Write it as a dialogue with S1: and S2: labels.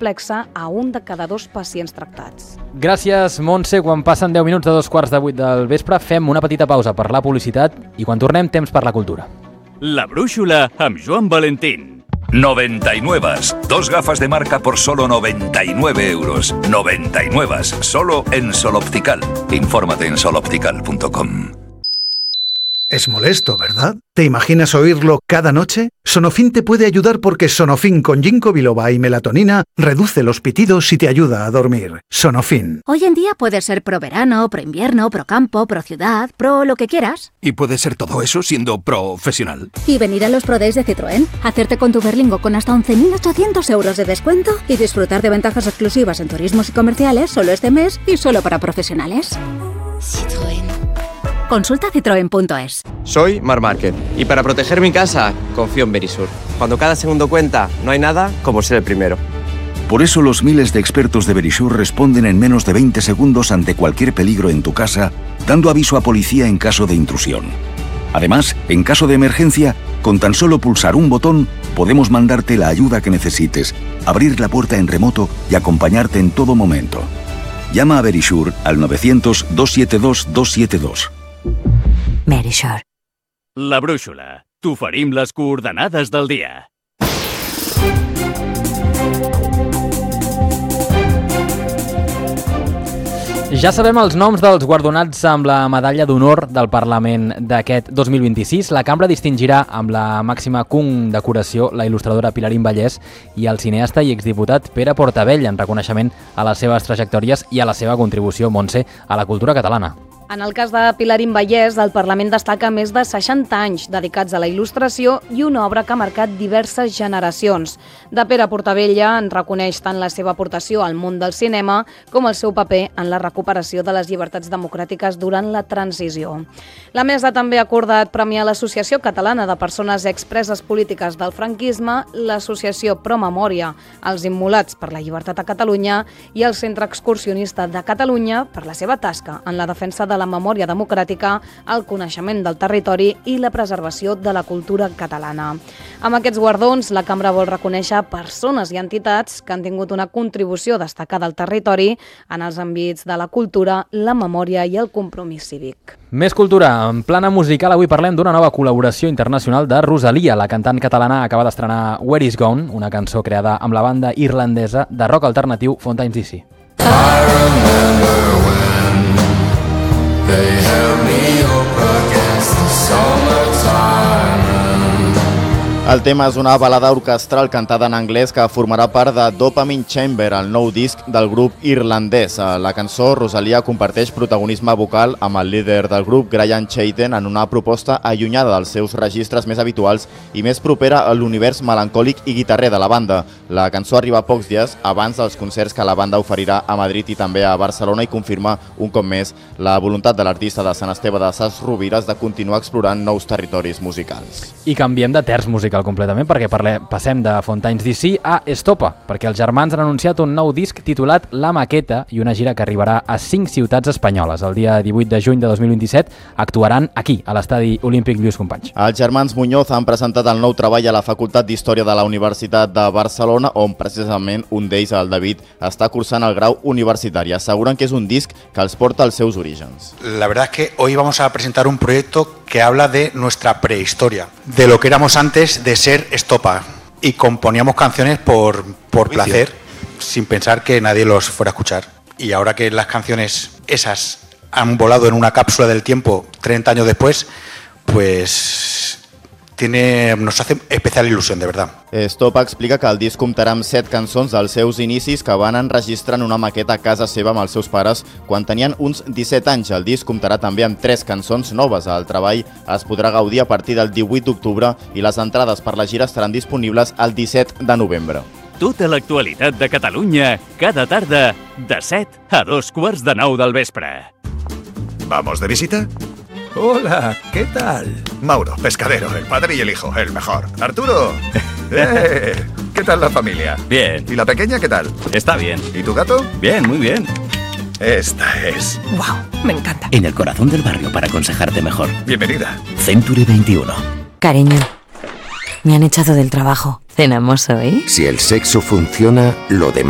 S1: complexa a un de cada 2 pacients tractats.
S2: Gràcies, Montse. Quan passen 10 minuts de 2:15 del vespre, fem una petita pausa per la publicitat i quan tornem, temps per la cultura.
S3: La brúixola amb Joan Valentín.
S4: 99. 2 gafas de marca por solo 99 euros. 99. Solo en Sol Optical. Infórmate en soloptical.com.
S5: Es molesto, ¿verdad? ¿Te imaginas oírlo cada noche? Sonofin te puede ayudar porque Sonofin con ginkgo biloba y melatonina reduce los pitidos y te ayuda a dormir. Sonofin.
S6: Hoy en día puedes ser pro verano, pro invierno, pro campo, pro ciudad, pro lo que quieras.
S7: ¿Y puede ser todo eso siendo profesional?
S6: Y venir a los Pro Days de Citroën, hacerte con tu Berlingo con hasta 11.800 euros de descuento y disfrutar de ventajas exclusivas en turismos y comerciales solo este mes y solo para profesionales. Citroën. Consulta citroen.es.
S8: Soy Marc Márquez y para proteger mi casa confío en Verisur. Cuando cada segundo cuenta, no hay nada como ser el primero.
S9: Por eso los miles de expertos de Verisur responden en menos de 20 segundos ante cualquier peligro en tu casa, dando aviso a policía en caso de intrusión. Además, en caso de emergencia, con tan solo pulsar un botón, podemos mandarte la ayuda que necesites, abrir la puerta en remoto y acompañarte en todo momento. Llama a Verisur al 900-272-272.
S10: Verisur.
S3: La brúixola. T'oferim les coordenades del dia.
S2: Ja sabem els noms dels guardonats amb la medalla d'honor del Parlament d'aquest 2026. La cambra distingirà amb la màxima condecoració la il·lustradora Pilarín Vallès i el cineasta i exdiputat Pere Portabell en reconeixement a les seves trajectòries i a la seva contribució, Montse, a la cultura catalana.
S1: En el cas de Pilarín Vallès, el Parlament destaca més de 60 anys dedicats a la il·lustració i una obra que ha marcat diverses generacions. De Pere Portabella en reconeix tant la seva aportació al món del cinema com el seu paper en la recuperació de les llibertats democràtiques durant la transició. La mesa també ha acordat premiar l'Associació Catalana de Persones Expreses Polítiques del Franquisme, l'Associació Pro Memòria, els Immolats per la Llibertat a Catalunya i el Centre Excursionista de Catalunya per la seva tasca en la defensa de la memòria democràtica, el coneixement del territori i la preservació de la cultura catalana. Amb aquests guardons, la Cambra vol reconèixer persones i entitats que han tingut una contribució destacada al territori en els àmbits de la cultura, la memòria i el compromís cívic.
S2: Més cultura. En plana musical, avui parlem d'una nova col·laboració internacional de Rosalia. La cantant catalana acaba d'estrenar Where Is Gone, una cançó creada amb la banda irlandesa de rock alternatiu Fontaine's DC.
S11: They held me up against the summertime.
S12: El tema és una balada orquestral cantada en anglès que formarà part de Dopamine Chamber, el nou disc del grup irlandès. La cançó, Rosalia comparteix protagonisme vocal amb el líder del grup, Graham Chayton, en una proposta allunyada dels seus registres més habituals i més propera a l'univers melancòlic i guitarrer de la banda. La cançó arriba pocs dies abans dels concerts que la banda oferirà a Madrid i també a Barcelona i confirma un cop més la voluntat de l'artista de Sant Esteve de Ses Rovires de continuar explorant nous territoris musicals.
S2: I canviem de terç musical completament perquè passem de Fontaine's DC a Estopa, perquè els germans han anunciat un nou disc titulat La Maqueta i una gira que arribarà a 5 ciutats espanyoles. El dia 18 de juny de 2027 actuaran aquí, a l'Estadi Olímpic Lluís Companys.
S12: Els germans Muñoz han presentat el nou treball a la Facultat d'Història de la Universitat de Barcelona, on precisament un d'ells, el David, està cursant el grau universitari. Asseguren que és un disc que els porta als seus orígens.
S13: La verdad es que hoy vamos a presentar un proyecto que habla de nuestra prehistoria, de lo que éramos antes de ser Estopa, y componíamos canciones por placer, sin pensar que nadie los fuera a escuchar. Y ahora que las canciones esas han volado en una cápsula del tiempo 30 años después, pues nos hace especial il·lusió, de verdad.
S12: Estopa explica que el disc comptarà amb 7 cançons dels seus inicis que van enregistrar en una maqueta a casa seva amb els seus pares quan tenien uns 17 anys. El disc comptarà també amb 3 cançons noves. El treball es podrà gaudir a partir del 18 d'octubre i les entrades per la gira estaran disponibles el 17 de novembre.
S3: Tota l'actualitat de Catalunya, cada tarda, de 7 a 2:15 del vespre.
S14: ¿Vamos de visita? Hola, ¿qué tal? Mauro, pescadero, el padre y el hijo, el mejor. Arturo, ¿qué tal la familia?
S3: Bien.
S14: ¿Y la pequeña qué tal?
S3: Está bien.
S14: ¿Y tu gato?
S3: Bien, muy bien.
S14: Esta es.
S10: ¡Wow! Me encanta.
S15: En el corazón del barrio para aconsejarte mejor.
S14: Bienvenida.
S15: Century 21.
S10: Cariño, me han echado del trabajo. ¿Cenamos hoy?
S16: Si el sexo funciona, lo demás